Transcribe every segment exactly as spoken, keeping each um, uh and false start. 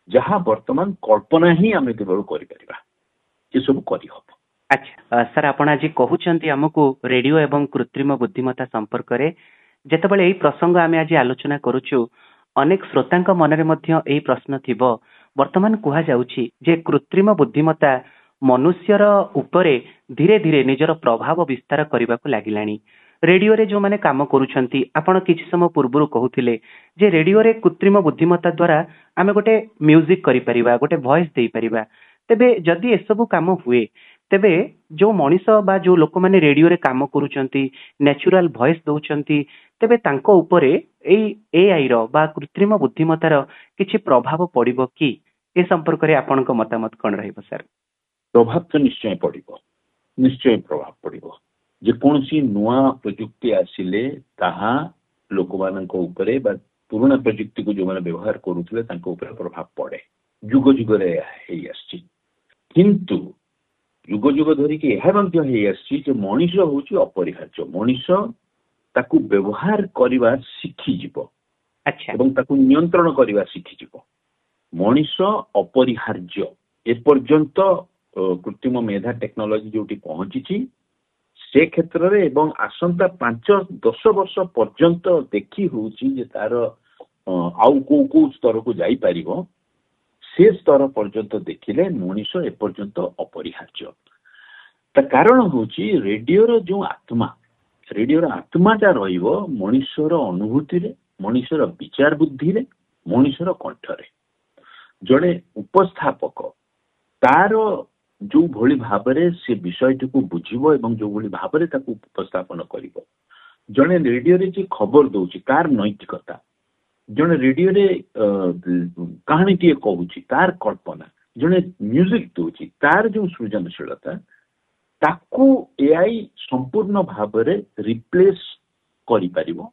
जहाँ वर्तमान कल्पना ही आम केवल कर सब कर। अच्छा सर आपण आज कहते आमको रेडियो एवं कृत्रिम बुद्धिमत्ता संपर्क में जितेबाला यही प्रसंग आम आज आलोचना करुचु अनेक श्रोता मनरे मध्य यही प्रश्न थिब वर्तमान कह जाउछि जे कृत्रिम बुद्धिमत्ता मनुष्यर उपरे धीरे धीरे निजर प्रभाव विस्तार करने को लगिलानी। रेडियो रे जो माने काम करूछंती आपण किछि समय पूर्व कहूथिले जे रेडियो रे कृत्रिम बुद्धिमत्ता द्वारा आमे गोटे म्यूजिक करि परिबा गोटे वॉइस देई परिबा। तेबे जदि ए सब काम हुए तेबे जो मनीष बा जो लोक माने रेडियो रे काम करूछंती नेचुरल वॉइस दउछंती तेबे तांको उपरे एई एआई रो बा कृत्रिम बुद्धिमत्ता रो किछि प्रभाव पड़िबो कि ए संपर्क रे आपनक मतामत कोन रहइबो सर? प्रभाव तो निश्चय पड़िबो, निश्चय प्रभाव पड़िबो। जे कोनसी नुआ प्रजुक्ति आसिले ताहा लोक मानक उपरे बा पुराना प्रजुक्ति को जो माने व्यवहार करूथिले तांको उपरे प्रभाव पड़े। जुग जुग रे हेई आछि किंतु जुग जुग धरी कि एहा मध्य हेई आछि जे मनीष होउछि अपरिहार्य। मनीष ताकू व्यवहार करिवा सिखि जिवो। अच्छा एवं ताकू नियंत्रण करिवा सिखि जिवो। मनीष अपरिहार्य ए पर्यंत कृत्रिम मेधा टेक्नोलॉजी जोटी पहुंची से क्षेत्र रे एवं आसंता पांच दस वर्ष पर्यंत देखी होउची जे तार आउ को को स्तर को जाई परिबो से स्तर पर्यंत देखिले मनीष ए पर्यंत अपरिहार्य। ता कारण होउची रेडियो रो जो आत्मा रेडियो रो आत्माटा रहिबो मनीषर अनुभूति रे मनीषर विचार बुद्धि रे मनीषर कंठ रे। जड़े उपस्थापक तार जो भली भाबरे से विषयटी को बुझिबो एवं जो भली भाबरे ताकू उपस्थापन करिवो। जने रेडियो रे जे खबर दउची तार नैतिकता, जने रेडियो रे कहानी टी कहूची तार कल्पना, जने म्यूजिक दउची तार जो सृजनशीलता ताकू एआई संपूर्ण भाबरे रिप्लेस करि परिबो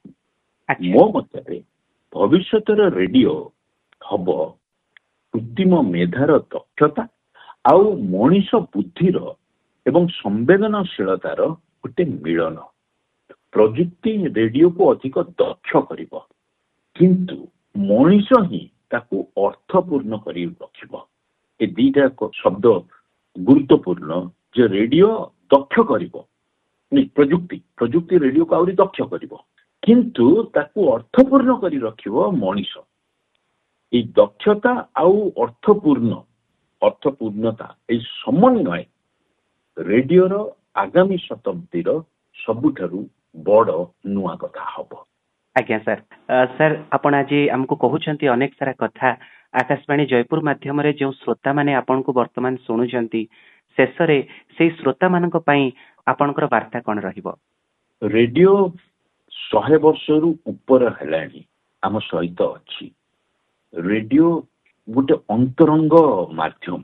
नाही। मो मतरे भविष्यतर रेडियो हबो कृत्रिम मेधार दक्षता आउ मनीष बुद्धिर एवं संवेदनशीलतार गोटे मिलन। प्रजुक्ति रेडियो को अधिक दक्ष करिबो किंतु मनीष ही ताकू अर्थपूर्ण करि रखिबो। ए दीटा शब्द गुरुत्वपूर्ण जे रेडियो दक्ष करिबो प्रजुक्ति प्रजुक्ति रेडियो को आउरी दक्ष करिबो किंतु ताकू अर्थपूर्ण करि रखिबो मनीष। ए दक्षता आउ अर्थपूर्ण अर्थपूर्णता ए समन्वय रेडियो रो आगामी शताब्दीर सबुठारु बड़ नुआ कथा हबो। आज्ञा सर सर आपण आज हमको कहउछंती अनेक सारा कथा आकाशवाणी जयपुर माध्यम रे जो श्रोता माने आपण को वर्तमान सुनुचंती शेष रे सेही श्रोता मानक पई आपणकर वार्ता कोन रहिबो? रेडियो सौ वर्षरु ऊपर हेलानी आम सहित अछि। रेडियो गोटे अंतरंग माध्यम।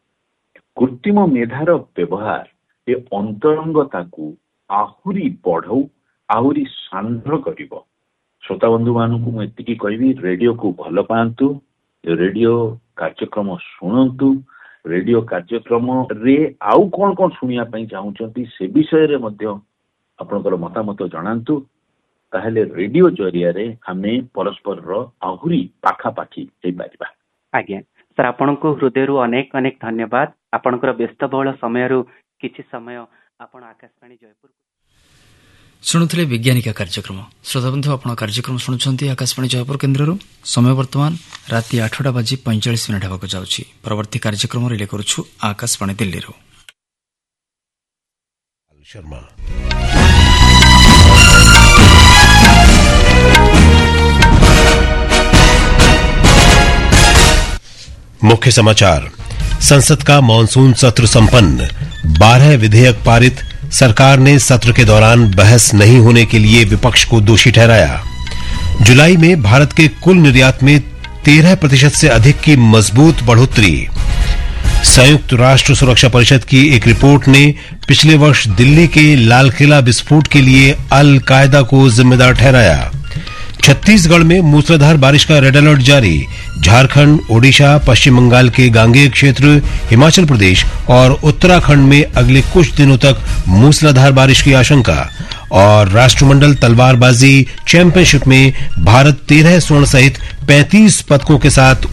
कृत्रिम मेधार व्यवहार ए अंतरंगता को आहुरी बढ़ाऊ आहुरी सांद्र करिवो। श्रोता बंधु मानू मुझे कहबी रेडियो को भल पांतु, रेडियो कार्यक्रम शुणु, रेडियो कार्यक्रम रे आउ कौन कौन शुणिया पई चाहूचंती से विषय रे मध्य आपनकर मतामत जणांतु। ताहले रेडियो जरिया रे हमें परस्पर रो आहुरी पाखा पाखी हे पारिबा। आज्ञा सर आपनको हृदय अनेक अनेक धन्यवाद। आपनकर व्यस्तबहुल समय किछि समय आपण आकाशवाणी जयपुर शुणुले वैज्ञानिक कार्यक्रम। श्रोता बंधु आपण कार्यक्रम शुणुछंती आकाशवाणी जयपुर केन्द्र। समय वर्तमान राति आठटा बाजी पैंचाश मिनिट हेबाक जाउछि। परवर्ती कार्यक्रम रिले करूछु आकाशवाणी दिल्ली रो। शर्मा मुख्य समाचार। संसद का मानसून सत्र संपन्न, बारह विधेयक पारित। सरकार ने सत्र के दौरान बहस नहीं होने के लिए विपक्ष को दोषी ठहराया। जुलाई में भारत के कुल निर्यात में तेरह प्रतिशत से अधिक की मजबूत बढ़ोतरी। संयुक्त राष्ट्र सुरक्षा परिषद की एक रिपोर्ट ने पिछले वर्ष दिल्ली के लाल किला विस्फोट के लिए अल कायदा को जिम्मेदार ठहराया। छत्तीसगढ़ में मूसलाधार बारिश का रेड अलर्ट जारी। झारखंड, ओडिशा, पश्चिम बंगाल के गांगेय क्षेत्र, हिमाचल प्रदेश और उत्तराखंड में अगले कुछ दिनों तक मूसलाधार बारिश की आशंका। और राष्ट्रमंडल तलवारबाजी चैंपियनशिप में भारत तेरह स्वर्ण सहित पैंतीस पदकों के साथ